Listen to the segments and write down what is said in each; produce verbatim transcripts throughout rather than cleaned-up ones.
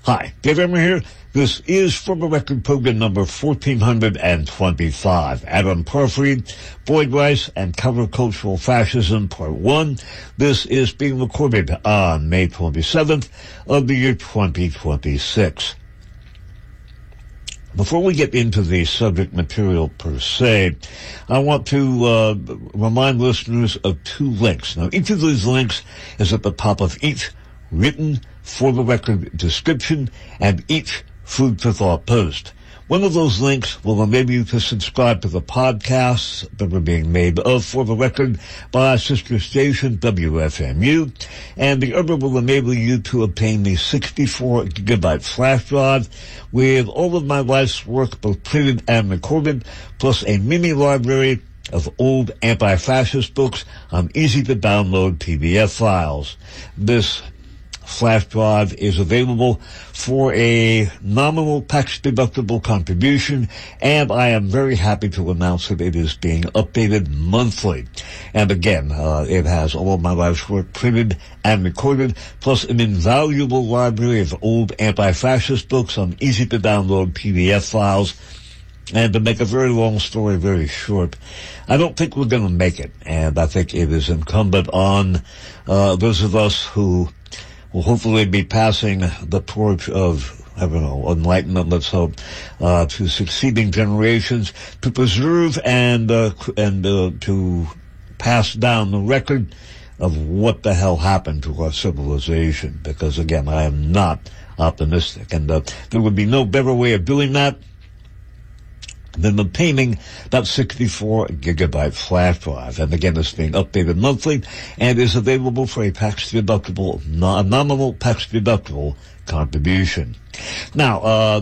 Hi, Dave Emmer here. This is For the Record program number fourteen twenty-five. Adam Parfrey, Boyd Rice, and Countercultural Fascism, Part one. This is being recorded on May twenty-seventh of the year twenty twenty-six. Before we get into the subject material per se, I want to uh, remind listeners of two links. Now, each of these links is at the top of each written For the Record description and each Food for Thought post. One of those links will enable you to subscribe to the podcasts that are being made of For the Record by our sister station, W F M U, and the other will enable you to obtain the sixty-four gigabyte flash drive with all of my life's work, both printed and recorded, plus a mini library of old anti-fascist books on easy-to-download P D F files. This flash drive is available for a nominal tax-deductible contribution, and I am very happy to announce that it is being updated monthly. And again, uh, it has all of my life's work printed and recorded, plus an invaluable library of old anti-fascist books on easy-to-download P D F files. And to make a very long story very short, I don't think we're going to make it, and I think it is incumbent on uh, those of us who will hopefully be passing the torch of, I don't know, enlightenment, let's hope, uh, to succeeding generations, to preserve and, uh, and, uh, to pass down the record of what the hell happened to our civilization. Because again, I am not optimistic, and, uh, there would be no better way of doing that than obtaining that sixty-four gigabyte flash drive. And again, it's being updated monthly and is available for a tax-deductible, non- nominal tax-deductible contribution. Now, uh,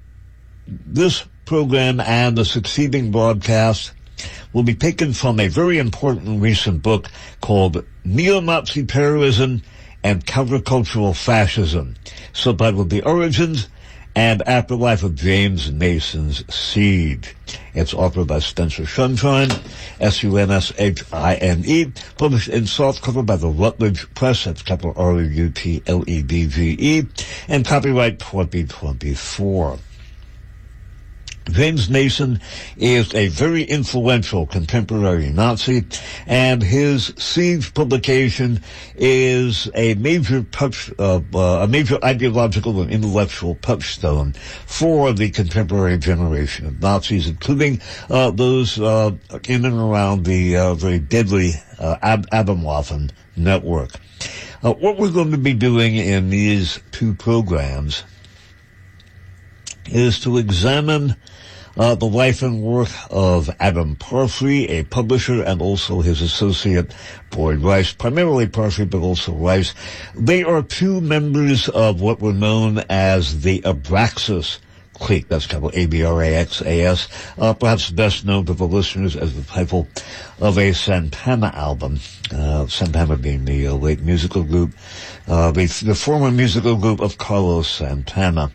this program and the succeeding broadcast will be taken from a very important recent book called Neo-Nazi Terrorism and Countercultural Fascism, subtitled The Origins and Afterlife of James Mason's Siege. It's authored by Spencer Sunshine, S U N S H I N E, published in softcover by the Rutledge Press, that's capital R U T L E D G E, and copyright twenty twenty-four. James Mason is a very influential contemporary Nazi, and his Siege publication is a major touch, uh, uh, a major ideological and intellectual touchstone for the contemporary generation of Nazis, including uh, those uh, in and around the uh, very deadly uh, Ab- Atomwaffen network. Uh, what we're going to be doing in these two programs is to examine Uh, the life and work of Adam Parfrey, a publisher, and also his associate, Boyd Rice, primarily Parfrey, but also Rice. They are two members of what were known as the Abraxas clique. That's called A B R A X A S, uh, perhaps best known to the listeners as the title of a Santana album. Uh, Santana being the uh, late musical group, uh, the, the former musical group of Carlos Santana.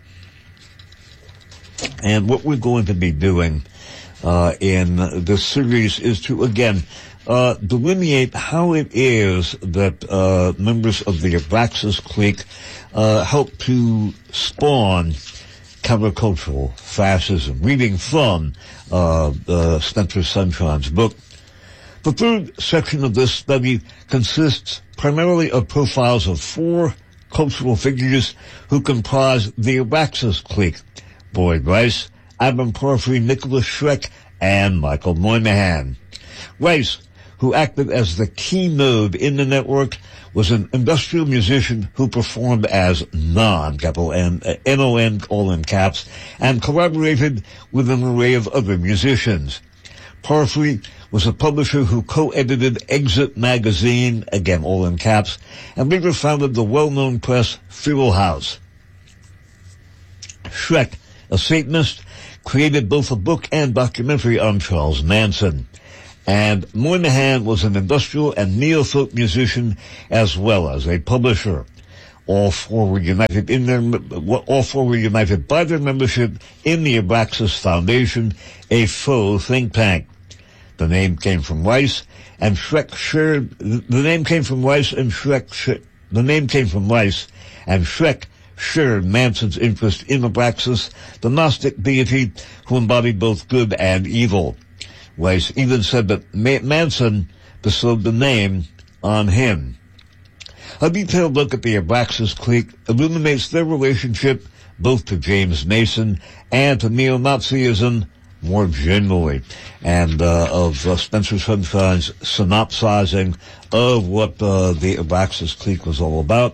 And what we're going to be doing uh, in this series is to, again, uh, delineate how it is that uh, members of the Abraxas clique uh, help to spawn countercultural fascism, reading from uh, uh, Spencer Sunshine's book. The third section of this study consists primarily of profiles of four cultural figures who comprise the Abraxas clique: Boyd Rice, Adam Parfrey, Nicholas Schreck, and Michael Moynihan. Rice, who acted as the key node in the network, was an industrial musician who performed as Non, capital N, uh, N O N, all in caps, and collaborated with an array of other musicians. Parfrey was a publisher who co-edited Exit magazine, again all in caps, and later founded the well-known press Feral House. Schreck, a Satanist, created both a book and documentary on Charles Manson. And Moynihan was an industrial and neo-folk musician as well as a publisher. All four were united in their, all four were united by their membership in the Abraxas Foundation, a faux think tank. The name came from Rice, and Schreck shared, the name came from Rice and Schreck, the name came from Rice, and Schreck shared Manson's interest in Abraxas, the Gnostic deity who embodied both good and evil. Weiss even said that Manson bestowed the name on him. A detailed look at the Abraxas clique illuminates their relationship both to James Mason and to neo-Nazism more generally, and uh, of uh, Spencer Sunshine's synopsizing of what uh, the Abraxas clique was all about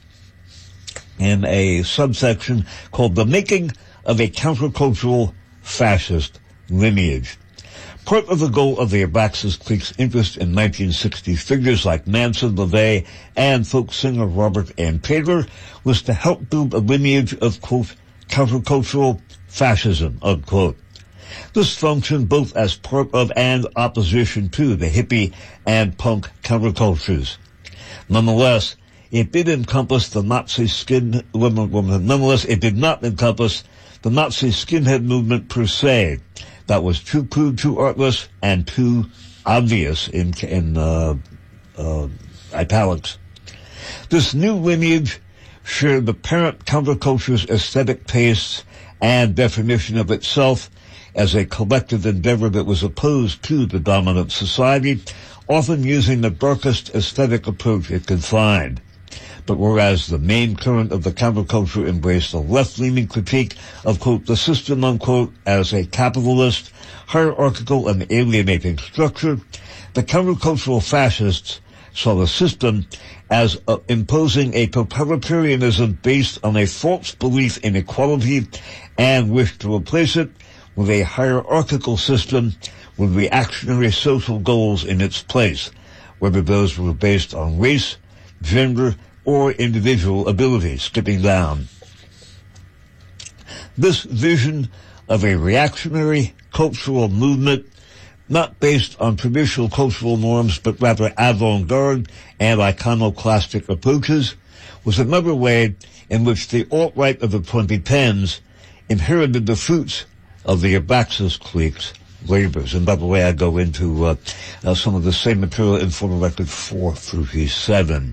in a subsection called The Making of a Countercultural Fascist Lineage. Part of the goal of the Abraxas clique's interest in nineteen sixties figures like Manson, LaVey, and folk singer Robert Ann Taylor was to help build a lineage of, quote, countercultural fascism, unquote. This functioned both as part of and opposition to the hippie and punk countercultures. Nonetheless, it did encompass the Nazi skin, nonetheless, it did not encompass the Nazi skinhead movement per se. That was too crude, too artless, and too obvious in, in uh, uh, italics. This new lineage shared the parent counterculture's aesthetic tastes and definition of itself as a collective endeavor that was opposed to the dominant society, often using the darkest aesthetic approach it could find. But whereas the main current of the counterculture embraced a left-leaning critique of, quote, the system, unquote, as a capitalist, hierarchical, and alienating structure, the countercultural fascists saw the system as uh, imposing a totalitarianism based on a false belief in equality and wished to replace it with a hierarchical system with reactionary social goals in its place, whether those were based on race, gender, or individual ability. Skipping down. This vision of a reactionary cultural movement, not based on traditional cultural norms, but rather avant-garde and iconoclastic approaches, was another way in which the alt-right of the twenty tens inherited the fruits of the Abraxas clique's labors. And by the way, I go into uh, uh, some of the same material in Photo Record four thirty-seven.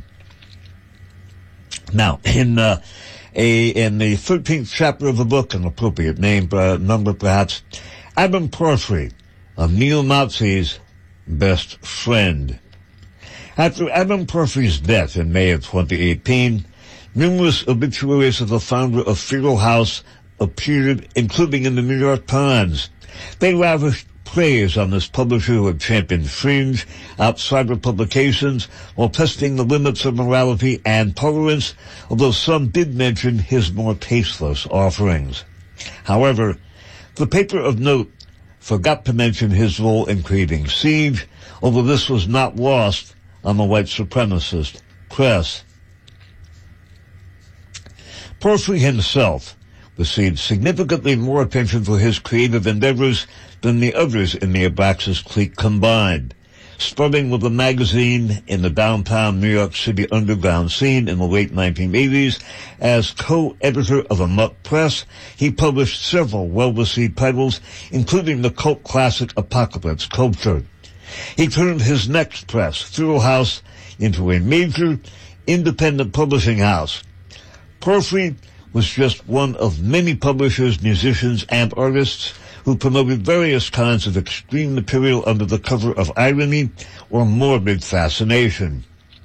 Now, in uh, a in the thirteenth chapter of the book, an appropriate name, uh, number perhaps, Adam Parfrey, a neo-Nazi's best friend. After Adam Parfrey's death in May of twenty eighteen, numerous obituaries of the founder of Feral House appeared, including in the New York Times. They lavished praise on this publisher who had championed fringe, outsider publications while testing the limits of morality and tolerance, although some did mention his more tasteless offerings. However, the paper of note forgot to mention his role in creating Siege, although this was not lost on the white supremacist press. Parfrey himself received significantly more attention for his creative endeavors than the others in the Abraxas clique combined. Starting with a magazine in the downtown New York City underground scene in the late nineteen eighties, as co-editor of Amok Press, he published several well-received titles, including the cult classic Apocalypse Culture. He turned his next press, Feral House, into a major independent publishing house. Parfrey was just one of many publishers, musicians, and artists who promoted various kinds of extreme material under the cover of irony or morbid fascination.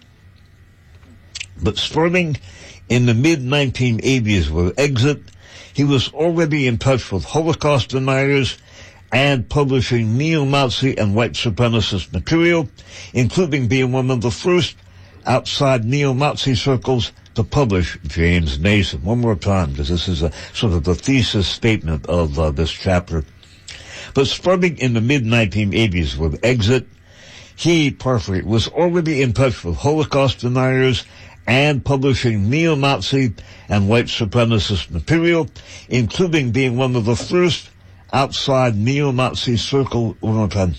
But starting in the mid nineteen eighties with Exit, he was already in touch with Holocaust deniers and publishing neo-Nazi and white supremacist material, including being one of the first outside neo-Nazi circles to publish James Mason. One more time, because this is a sort of the thesis statement of uh, this chapter. But starting in the mid nineteen eighties with Exit, he, Parfrey, was already in touch with Holocaust deniers and publishing neo-Nazi and white supremacist material, including being one of the first outside neo-Nazi circle, one more time.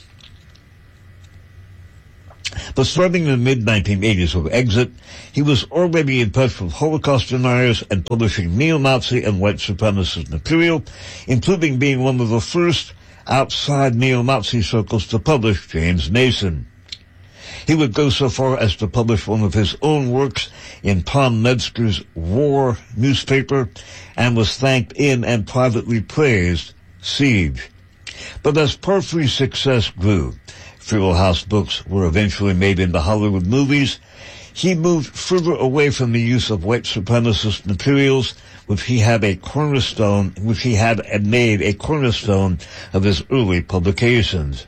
But starting in the mid nineteen eighties with Exit, he was already in touch with Holocaust deniers and publishing neo-Nazi and white supremacist material, including being one of the first outside neo-Nazi circles to publish James Mason. He would go so far as to publish one of his own works in Tom Metzger's War newspaper, and was thanked in and privately praised Siege. But as Porfiry's success grew, Fieldhouse books were eventually made into Hollywood movies. He moved further away from the use of white supremacist materials, which he had a cornerstone, which he had made a cornerstone of his early publications.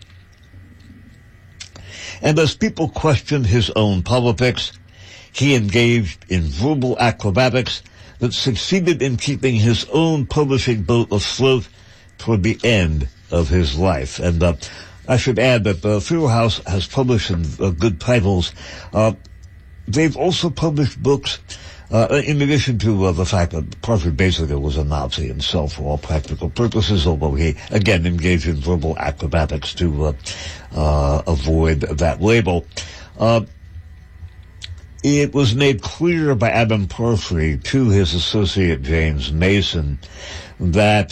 And as people questioned his own politics, he engaged in verbal acrobatics that succeeded in keeping his own publishing boat afloat toward the end of his life. And uh, I should add that uh, Fieldhouse has published some uh, good titles. Uh, they've also published books, uh, in addition to uh, the fact that Porfiry basically was a Nazi himself for all practical purposes, although he, again, engaged in verbal acrobatics to uh, uh, avoid that label. Uh, it was made clear by Adam Porfiry to his associate James Mason that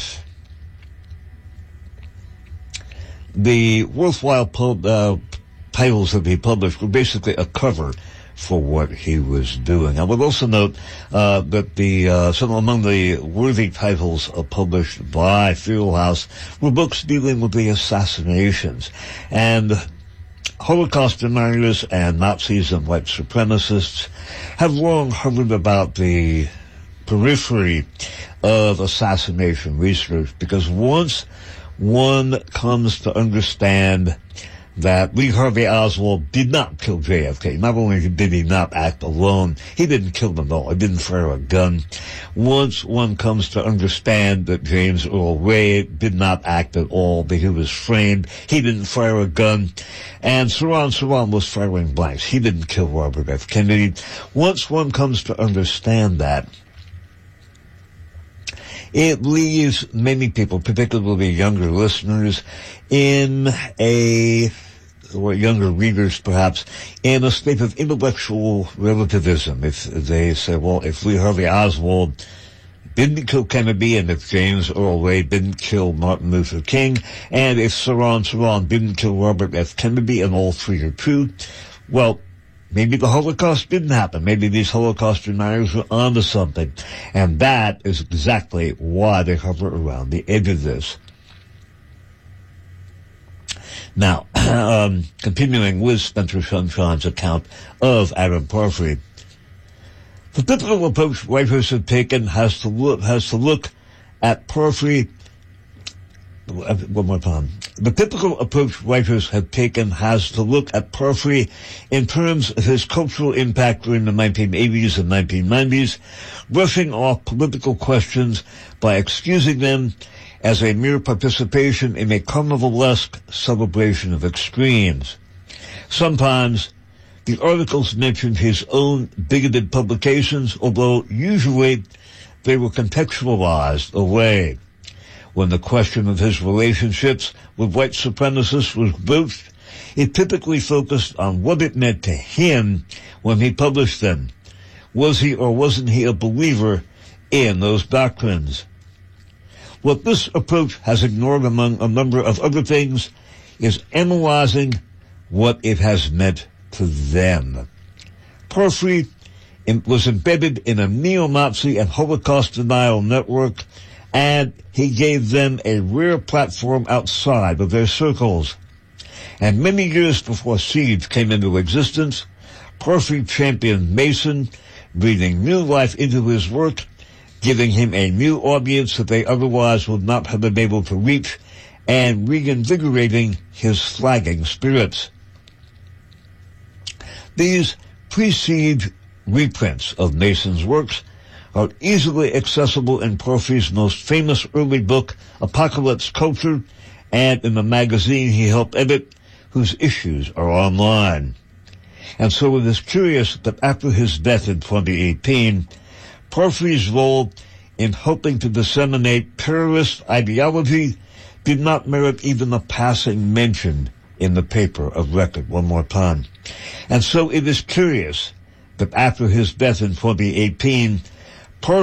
the worthwhile pub, uh, titles that he published were basically a cover for what he was doing. I would also note uh, that the uh, some among the worthy titles uh, published by Fieldhouse were books dealing with the assassinations. And Holocaust deniers and Nazis and white supremacists have long hovered about the periphery of assassination research, because once one comes to understand that Lee Harvey Oswald did not kill J F K. Not only did he not act alone, he didn't kill them all. He didn't fire a gun. Once one comes to understand that James Earl Ray did not act at all, that he was framed, he didn't fire a gun, and Saran Saran was firing blanks. He didn't kill Robert F. Kennedy. Once one comes to understand that, it leaves many people, particularly younger listeners, in a, or younger readers perhaps, in a state of intellectual relativism. If they say, well, if Lee Harvey Oswald didn't kill Kennedy, and if James Earl Ray didn't kill Martin Luther King, and if Saran Saran didn't kill Robert F. Kennedy, and all three are true, well, maybe the Holocaust didn't happen. Maybe these Holocaust deniers were onto something. And that is exactly why they hover around the edge of this. Now, um, continuing with Spencer Sunshine's account of Adam Porfiry, the typical approach writers have taken has to look, has to look at Porfiry. One more time. The typical approach writers have taken has to look at Porfiry in terms of his cultural impact during the nineteen eighties and nineteen nineties, brushing off political questions by excusing them as a mere participation in a carnivalesque celebration of extremes. Sometimes the articles mentioned his own bigoted publications, although usually they were contextualized away. When the question of his relationships with white supremacists was broached, it typically focused on what it meant to him when he published them. Was he or wasn't he a believer in those doctrines? What this approach has ignored, among a number of other things, is analyzing what it has meant to them. Porfiry was embedded in a neo-Nazi and Holocaust denial network, and he gave them a rare platform outside of their circles. And many years before Siege came into existence, Porfiry championed Mason, breathing new life into his work, giving him a new audience that they otherwise would not have been able to reach, and reinvigorating his flagging spirits. These pre-Siege reprints of Mason's works are easily accessible in Porfiry's most famous early book, Apocalypse Culture, and in the magazine he helped edit, whose issues are online. And so it is curious that after his death in twenty eighteen, Porfiry's role in helping to disseminate terrorist ideology did not merit even a passing mention in the paper of record. One more time. And so it is curious that after his death in twenty eighteen,